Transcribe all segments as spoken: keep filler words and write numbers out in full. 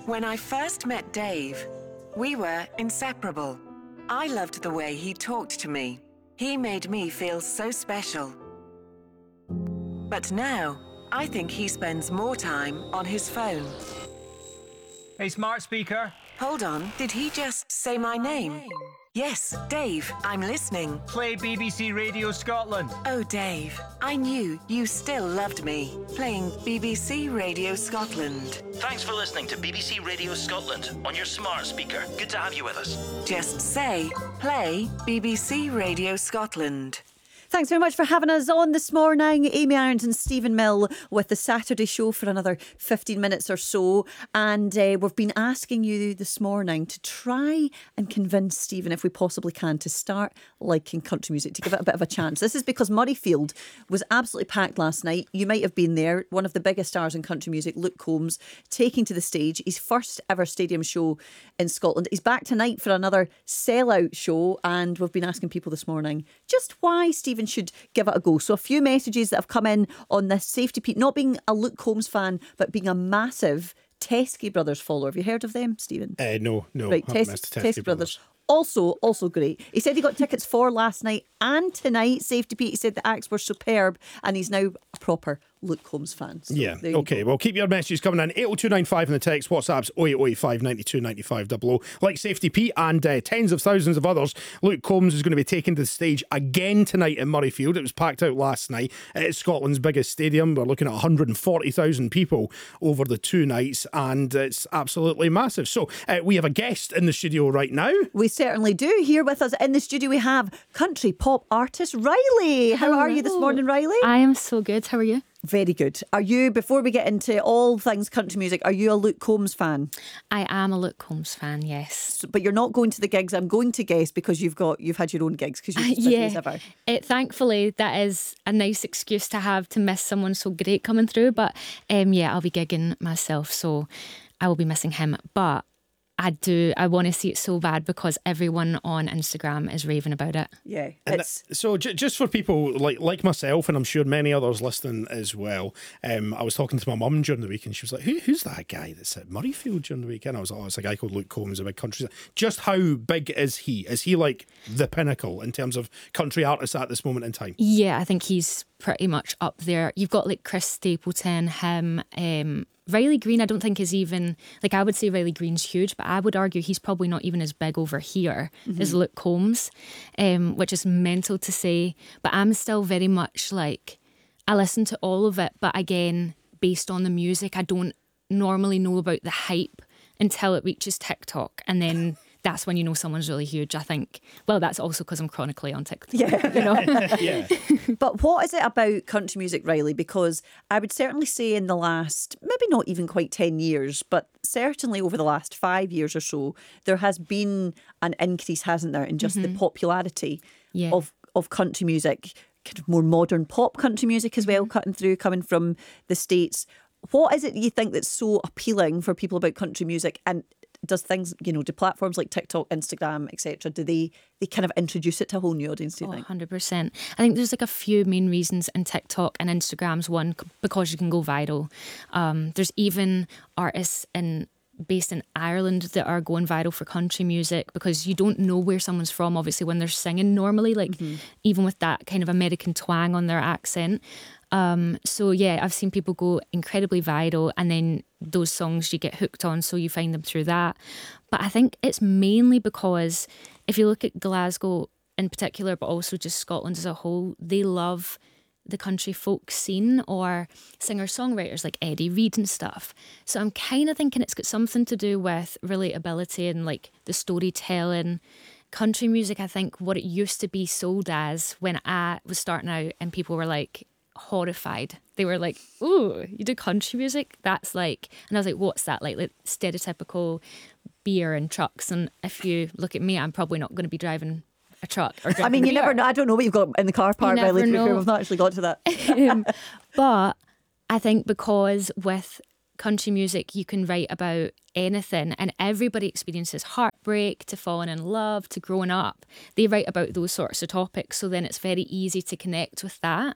When I first met Dave, we were inseparable. I loved the way he talked to me. He made me feel so special. But now, I think he spends more time on his phone. Hey, smart speaker. Hold on, did he just say my name? Yes, Dave, I'm listening. Play B B C Radio Scotland. Oh, Dave, I knew you still loved me. Playing B B C Radio Scotland. Thanks for listening to B B C Radio Scotland on your smart speaker. Good to have you with us. Just say, play B B C Radio Scotland. Thanks very much for having us on this morning. Amy Irons and Stephen Mill with the Saturday show for another fifteen minutes or so. And uh, we've been asking you this morning to try and convince Stephen, if we possibly can, to start liking country music, to give it a bit of a chance. This is because Murrayfield was absolutely packed last night. You might have been there. One of the biggest stars in country music, Luke Combs, taking to the stage his first ever stadium show in Scotland. He's back tonight for another sellout show. And we've been asking people this morning just why Stephen should give it a go. So a few messages that have come in on this Safety Pete, not being a Luke Combs fan, but being a massive Teskey Brothers follower. Have you heard of them, Stephen? Uh, no, no. Right, Tes- Teskey, Teskey Brothers. Also, also great. He said he got tickets for last night and tonight. Safety Pete, he said the acts were superb and he's now a proper Luke Combs fan. So yeah, okay. Well, keep your messages coming in. eight oh two nine five in the text. WhatsApp's oh eight oh eight five nine two nine five double oh. Like Safety Pete and uh, tens of thousands of others, Luke Combs is going to be taken to the stage again tonight in Murrayfield. It was packed out last night. It's Scotland's biggest stadium. We're looking at one hundred forty thousand people over the two nights, and it's absolutely massive. So uh, we have a guest in the studio right now. We certainly do. Here with us in the studio we have country pop artist Riley. How Hello. are you this morning, Riley? I am so good. How are you? Very good. Are you, before we get into all things country music, are you a Luke Combs fan? I am a Luke Combs fan, yes. But you're not going to the gigs, I'm going to guess, because you've got you've had your own gigs, because you're as busy yeah. as ever. It, thankfully, that is a nice excuse to have to miss someone so great coming through. But um, yeah, I'll be gigging myself, so I will be missing him. But I do. I want to see it so bad because everyone on Instagram is raving about it. Yeah. And It's that, so j- just for people like like myself, and I'm sure many others listening as well, um, I was talking to my mum during the week and she was like, Who, who's that guy that's at Murrayfield during the weekend? I was like, oh, it's a guy called Luke Combs, a big country. Just how big is he? Is he like the pinnacle in terms of country artists at this moment in time? Yeah, I think he's pretty much up there. You've got like Chris Stapleton, him, um, Riley Green, I don't think is even, like I would say Riley Green's huge, but I would argue he's probably not even as big over here mm-hmm. as Luke Combs, um, which is mental to say. But I'm still very much like, I listen to all of it, but again, based on the music, I don't normally know about the hype until it reaches TikTok. And then that's when you know someone's really huge, I think. Well, that's also because I'm chronically on TikTok. Yeah. You know? yeah. But what is it about country music, Riley? Because I would certainly say in the last, maybe not even quite ten years, but certainly over the last five years or so, there has been an increase, hasn't there, in just mm-hmm. the popularity yeah. of, of country music, kind of more modern pop country music as well, cutting through, coming from the States. What is it you think that's so appealing for people about country music? And does things, you know, do platforms like TikTok, Instagram, et cetera, do they they kind of introduce it to a whole new audience, do you oh, think? one hundred percent. I think there's like a few main reasons, and TikTok and Instagram's one, because you can go viral. Um, there's even artists in based in Ireland that are going viral for country music because you don't know where someone's from, obviously, when they're singing normally, like mm-hmm. even with that kind of American twang on their accent. Um, so yeah, I've seen people go incredibly viral, and then those songs you get hooked on, so you find them through that. But I think it's mainly because if you look at Glasgow in particular, but also just Scotland as a whole, they love the country folk scene or singer-songwriters like Eddie Reid and stuff. So I'm kind of thinking it's got something to do with relatability and like the storytelling. Country music, I think what it used to be sold as when I was starting out, and people were like horrified. They were like, ooh, you do country music? That's like, and I was like, what's that like? Like stereotypical beer and trucks. And if you look at me, I'm probably not going to be driving a truck. Or I mean, you beer. never know. I don't know what you've got in the car park, Riley. We've not actually got to that. um, but I think because with country music, you can write about anything, and everybody experiences heartbreak, to falling in love, to growing up. They write about those sorts of topics, so then it's very easy to connect with that.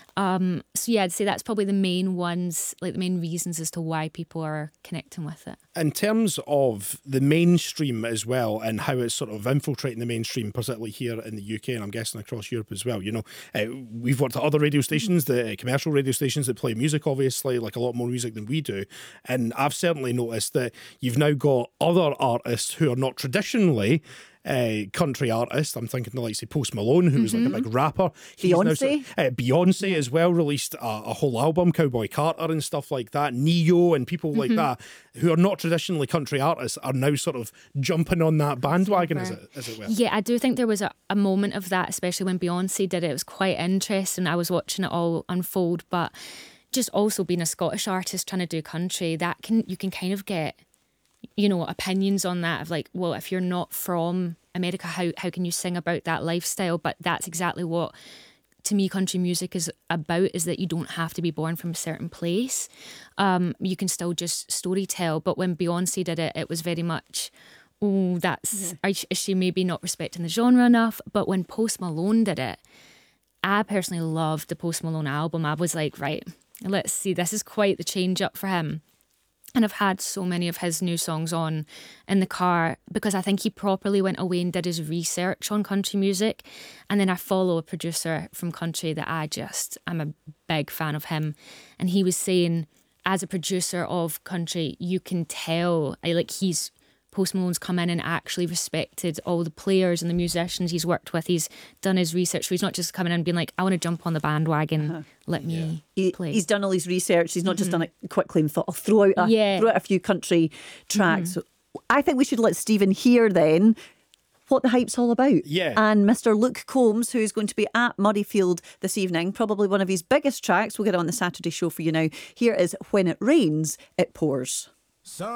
Um, so yeah, I'd say that's probably the main ones, like the main reasons as to why people are connecting with it. In terms of the mainstream as well, and how it's sort of infiltrating the mainstream, particularly here in the U K, and I'm guessing across Europe as well. You know, uh, we've worked at other radio stations, the uh, commercial radio stations that play music, obviously, like a lot more music than we do. And I've certainly noticed that you've now got other artists who are not traditionally Uh, country artist. I'm thinking the likes of Post Malone, who's mm-hmm. like a big rapper. He's Beyonce. Now sort of, uh, Beyonce as well released a, a whole album, Cowboy Carter and stuff like that. Neo and people mm-hmm. like that who are not traditionally country artists are now sort of jumping on that bandwagon, as it, as it were. Yeah, I do think there was a, a moment of that, especially when Beyonce did it. It was quite interesting. I was watching it all unfold, but just also being a Scottish artist trying to do country, that can you can kind of get, you know, opinions on that of like, well, if you're not from America, how how can you sing about that lifestyle? But that's exactly what, to me, country music is about, is that you don't have to be born from a certain place. Um, you can still just story tell. But when Beyonce did it, it was very much, oh, that's, yeah. is she maybe not respecting the genre enough? But when Post Malone did it, I personally loved the Post Malone album. I was like, right, let's see, this is quite the change up for him. And I've had so many of his new songs on in the car because I think he properly went away and did his research on country music. And then I follow a producer from country that I just, I'm a big fan of him. And he was saying, as a producer of country, you can tell, I, like he's, Post Malone's come in and actually respected all the players and the musicians he's worked with. He's done his research. So he's not just coming in and being like, I want to jump on the bandwagon. Uh-huh. Let me yeah. play. He, he's done all his research. He's not mm-hmm. just done it quickly and thought, I'll throw out a, yeah. throw out a few country tracks. Mm-hmm. So I think we should let Stephen hear then what the hype's all about. Yeah. And Mister Luke Combs, who's going to be at Murrayfield this evening, probably one of his biggest tracks. We'll get it on the Saturday show for you now. Here is When It Rains, It Pours. So